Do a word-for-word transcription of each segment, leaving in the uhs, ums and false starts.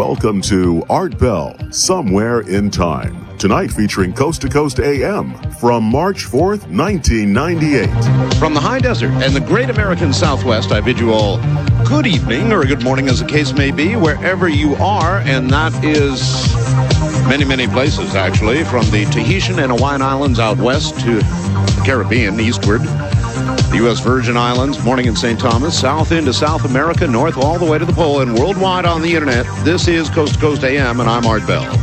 Welcome to Art Bell, Somewhere in Time. Tonight featuring Coast to Coast A M from March fourth, nineteen ninety-eight. From the high desert and the great American Southwest, I bid you all good evening or good morning as the case may be, wherever you are, and that is many, many places actually, from the Tahitian and Hawaiian Islands out west to the Caribbean eastward. The U S Virgin Islands, morning in Saint Thomas, south into South America, north all the way to the pole, and worldwide on the internet. This is Coast to Coast A M, and I'm Art Bell.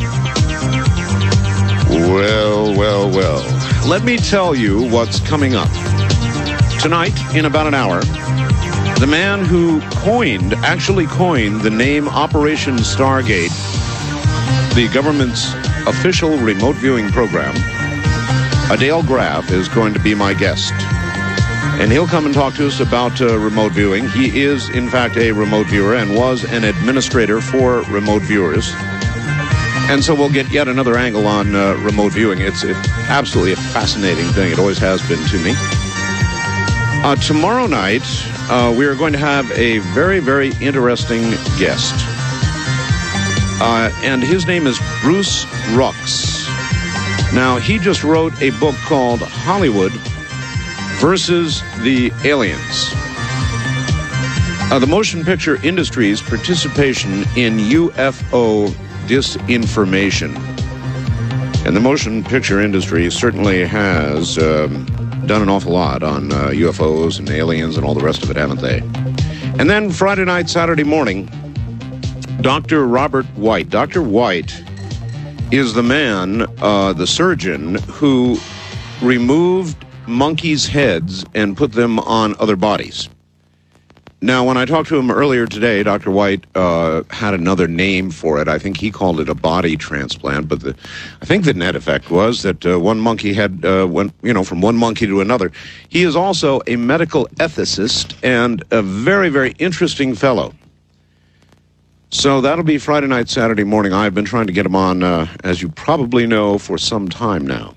Well, well, well. Let me tell you what's coming up. Tonight, in about an hour, the man who coined, actually coined the name Operation Stargate, the government's official remote viewing program, Adele Graff, is going to be my guest. And he'll come and talk to us about uh, remote viewing. He is, in fact, a remote viewer and was an administrator for remote viewers. And so we'll get yet another angle on uh, remote viewing. It's, it's absolutely a fascinating thing. It always has been to me. Uh, tomorrow night, uh, we are going to have a very, very interesting guest. Uh, and his name is Bruce Rux. Now, he just wrote a book called Hollywood versus the Aliens. Uh, the motion picture industry's participation in U F O disinformation. And the motion picture industry certainly has um, done an awful lot on uh, U F Os and aliens and all the rest of it, haven't they? And then Friday night, Saturday morning, Doctor Robert White. Doctor White is the man, uh, the surgeon, who removed monkeys' heads and put them on other bodies. Now, when I talked to him earlier today, Doctor White uh, had another name for it. I think he called it a body transplant, but the, I think the net effect was that uh, one monkey had uh, went, you know, from one monkey to another. He is also a medical ethicist and a very, very interesting fellow. So that'll be Friday night, Saturday morning. I've been trying to get him on, uh, as you probably know, for some time now.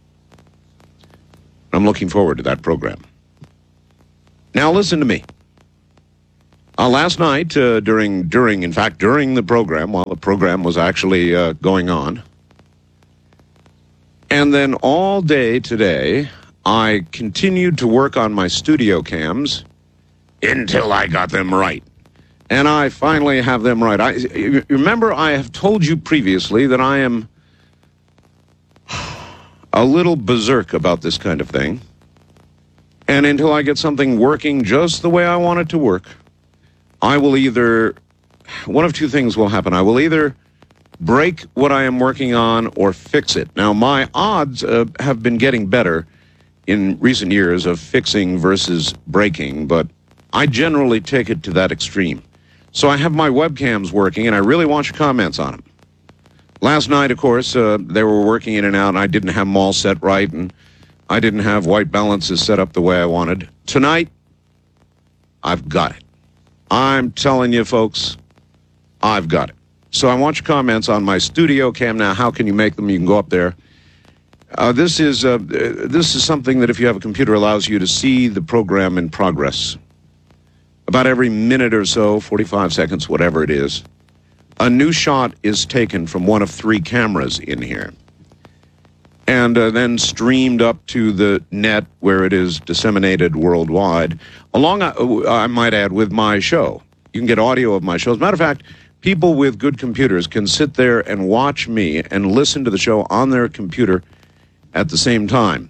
I'm looking forward to that program. Now, listen to me. Uh, last night, uh, during, during, in fact, during the program, while the program was actually uh, going on, and then all day today, I continued to work on my studio cams until I got them right. And I finally have them right. I, you remember, I have told you previously that I am a little berserk about this kind of thing. And until I get something working just the way I want it to work, I will either, one of two things will happen. I will either break what I am working on or fix it. Now, my odds uh, have been getting better in recent years of fixing versus breaking, but I generally take it to that extreme. So I have my webcams working, and I really want your comments on them. Last night, of course, uh, they were working in and out, and I didn't have them all set right, and I didn't have white balances set up the way I wanted. Tonight, I've got it. I'm telling you, folks, I've got it. So I want your comments on my studio cam now. How can you make them? You can go up there. Uh, this is uh, this is something that, if you have a computer, allows you to see the program in progress. About every minute or so, forty-five seconds, whatever it is, a new shot is taken from one of three cameras in here and uh, then streamed up to the net where it is disseminated worldwide, along, uh, I might add, with my show. You can get audio of my show. As a matter of fact, people with good computers can sit there and watch me and listen to the show on their computer at the same time.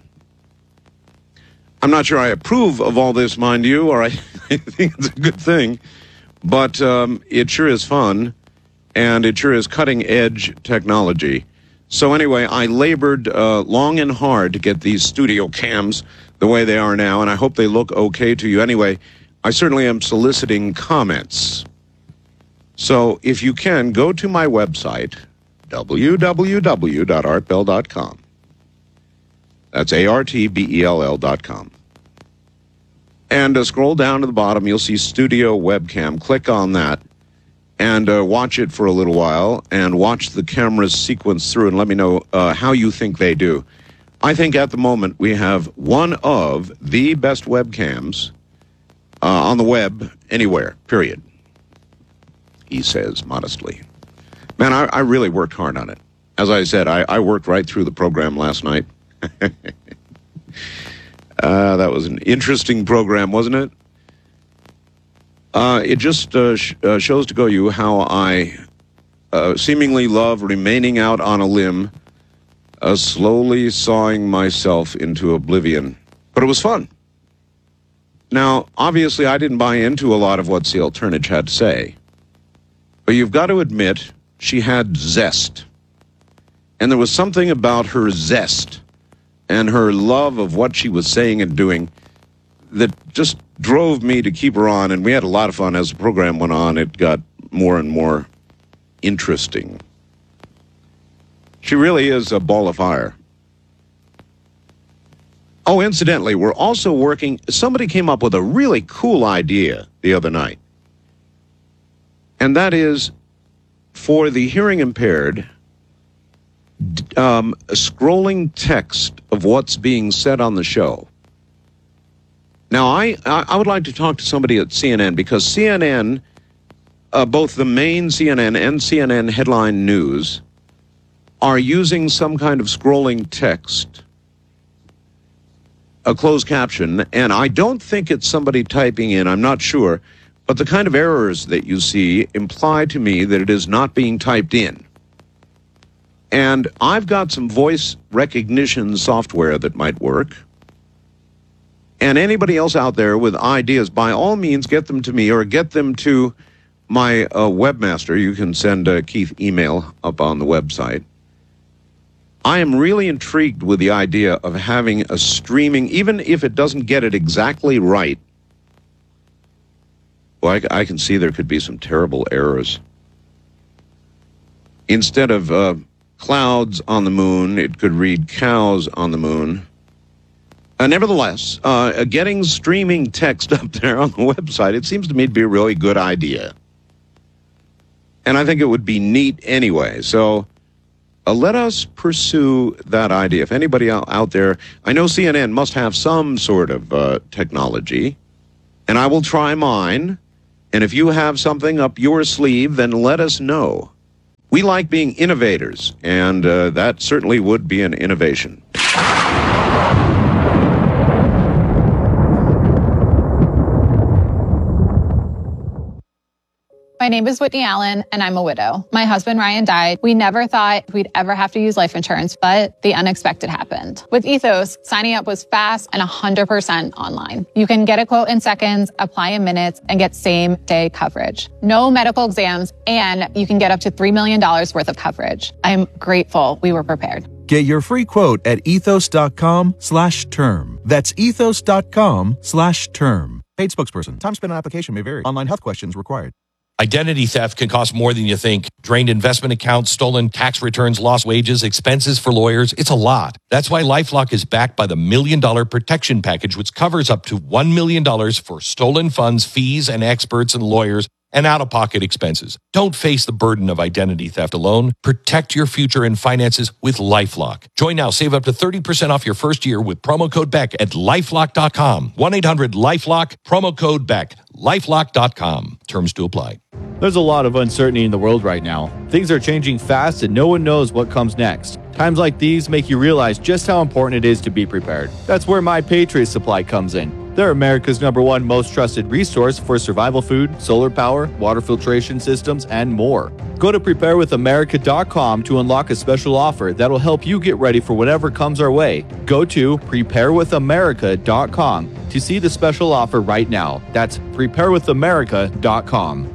I'm not sure I approve of all this, mind you, or I think it's a good thing, but um, it sure is fun. And it sure is cutting-edge technology. So anyway, I labored uh, long and hard to get these studio cams the way they are now, and I hope they look okay to you. Anyway, I certainly am soliciting comments. So if you can, go to my website, w w w dot art bell dot com. That's A R T B E L L dot com. And uh, scroll down to the bottom, you'll see Studio Webcam. Click on that. And uh, watch it for a little while and watch the cameras sequence through and let me know uh, how you think they do. I think at the moment we have one of the best webcams uh, on the web anywhere, period. He says modestly. Man, I, I really worked hard on it. As I said, I, I worked right through the program last night. uh, that was an interesting program, wasn't it? Uh, it just uh, sh- uh, shows to go you how I uh, seemingly love remaining out on a limb, uh, slowly sawing myself into oblivion. But it was fun. Now, obviously, I didn't buy into a lot of what Ceal Turnage had to say. But you've got to admit, she had zest. And there was something about her zest and her love of what she was saying and doing that just drove me to keep her on. And we had a lot of fun. As the program went on, it got more and more interesting. She really is a ball of fire. Oh, incidentally, we're also working, somebody came up with a really cool idea the other night. And that is, for the hearing impaired, um, scrolling text of what's being said on the show. Now, I, I would like to talk to somebody at C N N, because C N N, uh, both the main C N N and C N N Headline News, are using some kind of scrolling text, a closed caption, and I don't think it's somebody typing in, I'm not sure, but the kind of errors that you see imply to me that it is not being typed in. And I've got some voice recognition software that might work. And anybody else out there with ideas, by all means, get them to me or get them to my uh, webmaster. You can send uh, Keith email up on the website. I am really intrigued with the idea of having a streaming, even if it doesn't get it exactly right. Well, I, I can see there could be some terrible errors. Instead of uh, clouds on the moon, it could read cows on the moon. Uh, nevertheless, uh, getting streaming text up there on the website, it seems to me to be a really good idea. And I think it would be neat anyway. So uh, let us pursue that idea. If anybody out, out there, I know C N N must have some sort of uh, technology, and I will try mine. And if you have something up your sleeve, then let us know. We like being innovators, and uh, that certainly would be an innovation. My name is Whitney Allen, and I'm a widow. My husband, Ryan, died. We never thought we'd ever have to use life insurance, but the unexpected happened. With Ethos, signing up was fast and one hundred percent online. You can get a quote in seconds, apply in minutes, and get same-day coverage. No medical exams, and you can get up to three million dollars worth of coverage. I'm grateful we were prepared. Get your free quote at ethos.com slash term. That's ethos.com slash term. Paid spokesperson. Time spent on application may vary. Online health questions required. Identity theft can cost more than you think. Drained investment accounts, stolen tax returns, lost wages, expenses for lawyers. It's a lot. That's why LifeLock is backed by the Million Dollar Protection Package, which covers up to one million dollars for stolen funds, fees, and experts and lawyers, and out-of-pocket expenses. Don't face the burden of identity theft alone. Protect your future and finances with LifeLock. Join now. Save up to thirty percent off your first year with promo code Beck at lifelock dot com. one eight hundred lifelock, promo code Beck. lifelock dot com. Terms to apply. There's a lot of uncertainty in the world right now. Things are changing fast and no one knows what comes next. Times like these make you realize just how important it is to be prepared. That's where My Patriot Supply comes in. They're America's number one most trusted resource for survival food, solar power, water filtration systems, and more. Go to prepare with america dot com to unlock a special offer that'll help you get ready for whatever comes our way. Go to prepare with america dot com to see the special offer right now. That's prepare with america dot com.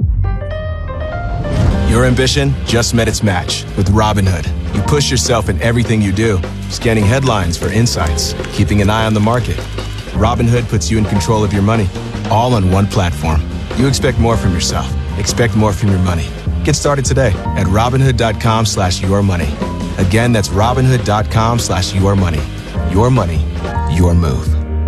Your ambition just met its match with Robinhood. You push yourself in everything you do, scanning headlines for insights, keeping an eye on the market. Robinhood puts you in control of your money, all on one platform. You expect more from yourself. Expect more from your money. Get started today at Robinhood.com slash your money. Again, that's Robinhood.com slash your money. Your money, your move.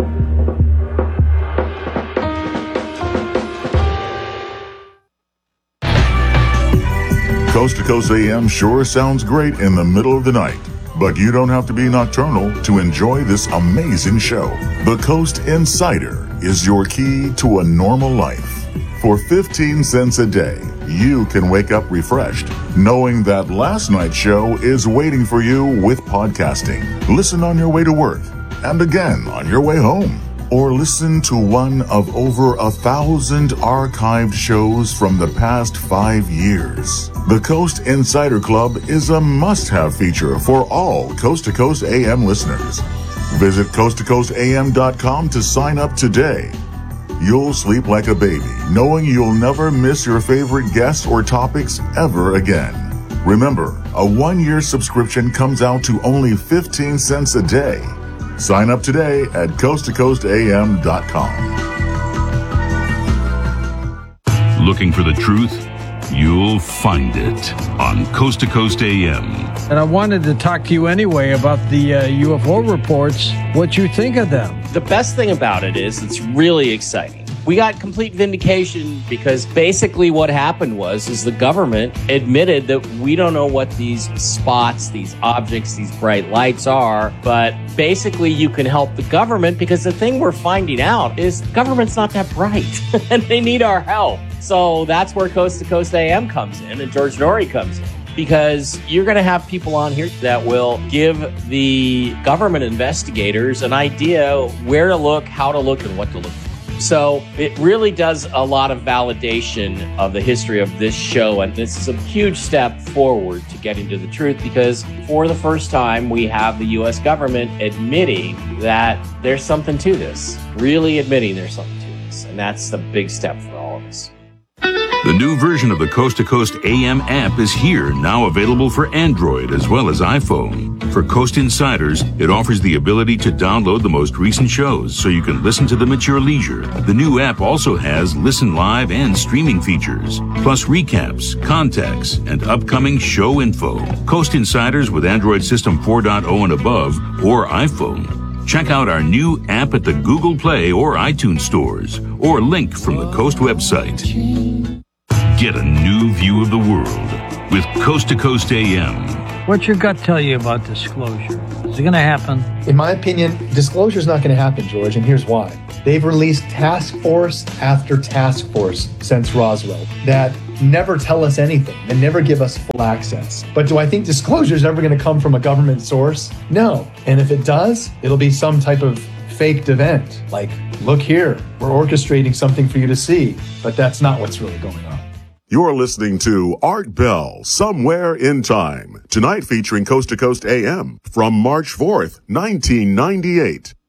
Coast to Coast A M sure sounds great in the middle of the night, but you don't have to be nocturnal to enjoy this amazing show. The Coast Insider is your key to a normal life. For fifteen cents a day, you can wake up refreshed, knowing that last night's show is waiting for you with podcasting. Listen on your way to work, and again on your way home. Or listen to one of over a thousand archived shows from the past five years. The Coast Insider Club is a must-have feature for all Coast to Coast A M listeners. Visit coast to coast a m dot com to sign up today. You'll sleep like a baby, knowing you'll never miss your favorite guests or topics ever again. Remember, a one-year subscription comes out to only fifteen cents a day. Sign up today at coast to coast a m dot com. Looking for the truth? You'll find it on Coast to Coast A M. And I wanted to talk to you anyway about the uh, U F O reports, what you think of them. The best thing about it is it's really exciting. We got complete vindication because basically what happened was is the government admitted that we don't know what these spots, these objects, these bright lights are, but basically you can help the government because the thing we're finding out is government's not that bright and they need our help. So that's where Coast to Coast A M comes in and George Noory comes in. Because you're going to have people on here that will give the government investigators an idea where to look, how to look, and what to look for. So it really does a lot of validation of the history of this show. And this is a huge step forward to getting to the truth because for the first time, we have the U S government admitting that there's something to this, really admitting there's something to this. And that's the big step for all of us. The new version of the Coast to Coast A M app is here, now available for Android as well as iPhone. For Coast Insiders, it offers the ability to download the most recent shows so you can listen to them at your leisure. The new app also has listen live and streaming features, plus recaps, contacts, and upcoming show info. Coast Insiders with Android System four point oh and above or iPhone. Check out our new app at the Google Play or iTunes stores, or link from the Coast website. Get a new view of the world with Coast to Coast A M. What's your gut tell you about disclosure? Is it going to happen? In my opinion, disclosure is not going to happen, George, and here's why. They've released task force after task force since Roswell that never tell us anything and never give us full access. But do I think disclosure is ever going to come from a government source? No. And if it does, it'll be some type of faked event. Like, look here, we're orchestrating something for you to see. But that's not what's really going on. You're listening to Art Bell, Somewhere in Time. Tonight featuring Coast to Coast A M from March fourth, nineteen ninety-eight.